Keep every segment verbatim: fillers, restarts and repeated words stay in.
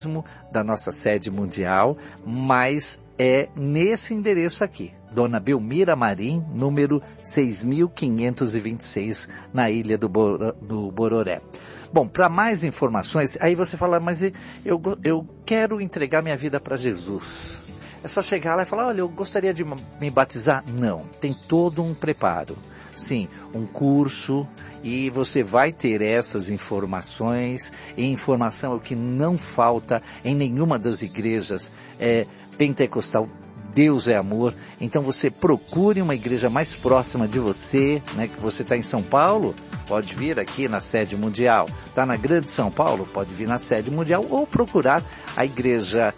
da nossa sede mundial, mas é nesse endereço aqui, Dona Belmira Marim, número seis mil quinhentos e vinte e seis, na Ilha do, Bor- do Bororé. Bom, para mais informações, aí você fala, mas eu, eu quero entregar minha vida para Jesus. É só chegar lá e falar, olha, eu gostaria de me batizar? Não, tem todo um preparo. Sim, um curso, e você vai ter essas informações, e informação é o que não falta em nenhuma das igrejas é, pentecostal. Deus é amor, então você procure uma igreja mais próxima de você, né, que você está em São Paulo, pode vir aqui na sede mundial, está na Grande São Paulo, pode vir na sede mundial, ou procurar a igreja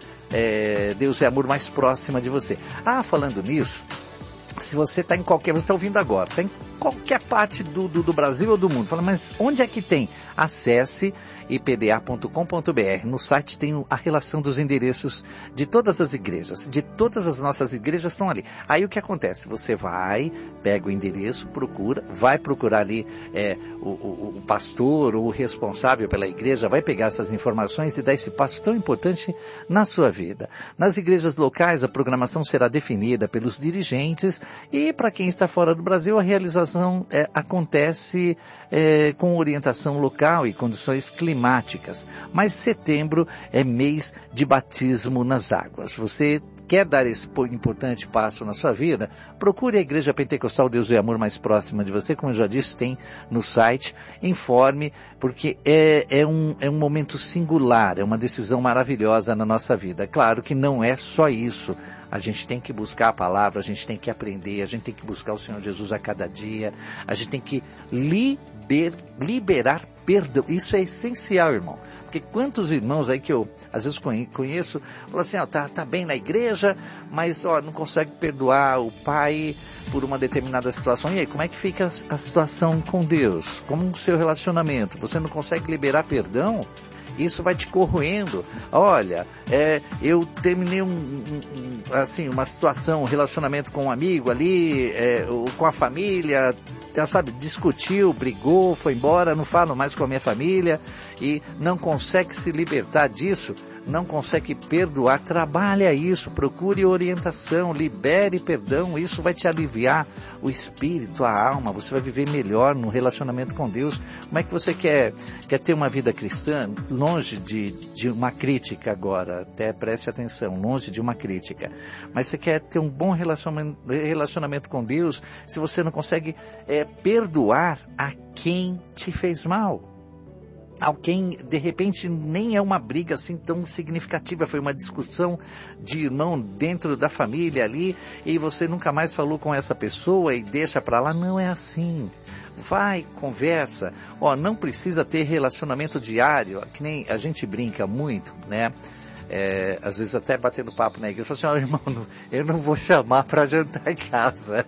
é, Deus é amor mais próxima de você. Ah, falando nisso, se você está em qualquer, você está ouvindo agora, está em qualquer parte do, do, do Brasil ou do mundo, fala, mas onde é que tem? Acesse i p d a ponto com ponto b r, no site tem a relação dos endereços de todas as igrejas, de todas as nossas igrejas estão ali. Aí o que acontece? Você vai, pega o endereço, procura, vai procurar ali é, o, o, o pastor ou o responsável pela igreja, vai pegar essas informações e dar esse passo tão importante na sua vida. Nas igrejas locais, a programação será definida pelos dirigentes e para quem está fora do Brasil, a realização é, acontece é, com orientação local e condições climáticas. climáticas, mas setembro é mês de batismo nas águas. Você quer dar esse importante passo na sua vida? Procure a Igreja Pentecostal Deus e Amor mais próxima de você, como eu já disse, tem no site, informe, porque é, é, um, é um momento singular, é uma decisão maravilhosa na nossa vida. Claro que não é só isso, a gente tem que buscar a palavra, a gente tem que aprender, a gente tem que buscar o Senhor Jesus a cada dia, a gente tem que liber, liberar perdão. Isso é essencial, irmão. Porque quantos irmãos aí que eu, às vezes, conheço, falam assim, ó, tá, tá bem na igreja, mas, ó, não consegue perdoar o pai por uma determinada situação. E aí, como é que fica a, a situação com Deus? Como o seu relacionamento? Você não consegue liberar perdão? Isso vai te corroendo. Olha, é, eu terminei um, um, um, assim, uma situação, um relacionamento com um amigo ali, é, ou com a família, já sabe, discutiu, brigou, foi embora, não falo mais com a minha família e não consegue se libertar disso, não consegue perdoar. Trabalha isso, procure orientação, libere perdão, isso vai te aliviar o espírito, a alma, você vai viver melhor no relacionamento com Deus. Como é que você quer, quer ter uma vida cristã? Longe de, de uma crítica agora, até preste atenção, longe de uma crítica, mas você quer ter um bom relacionamento, relacionamento com Deus, se você não consegue é, perdoar a quem te fez mal. Alguém, de repente, nem é uma briga assim tão significativa, foi uma discussão de irmão dentro da família ali, e você nunca mais falou com essa pessoa e deixa pra lá. Não é assim. Vai, conversa. Ó, não precisa ter relacionamento diário, que nem a gente brinca muito, né? É, às vezes até batendo papo na igreja, eu falo assim, ó, irmão, eu não vou chamar para jantar em casa,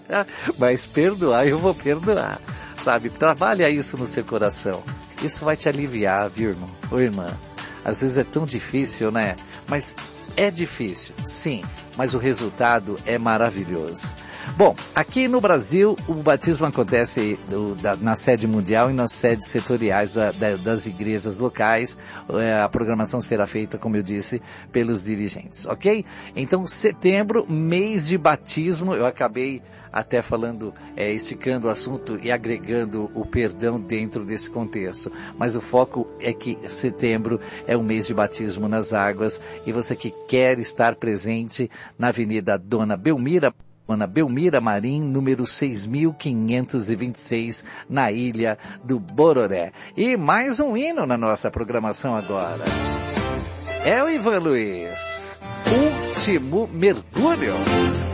mas perdoar, eu vou perdoar, sabe? Trabalha isso no seu coração, isso vai te aliviar, viu, irmão? Ô, irmã, às vezes é tão difícil, né? Mas é difícil, sim, mas o resultado é maravilhoso. Bom, aqui no Brasil, o batismo acontece do, da, na sede mundial e nas sedes setoriais da, da, das igrejas locais. É, a programação será feita, como eu disse, pelos dirigentes, ok? Então, setembro, mês de batismo, eu acabei até falando, é, esticando o assunto e agregando o perdão dentro desse contexto. Mas o foco é que setembro é o mês de batismo nas águas, e você que quer estar presente na Avenida Dona Belmira, Dona Belmira Marim, número seis mil quinhentos e vinte e seis, na Ilha do Bororé. E mais um hino na nossa programação agora. É o Ivan Luiz, Último Mergulho.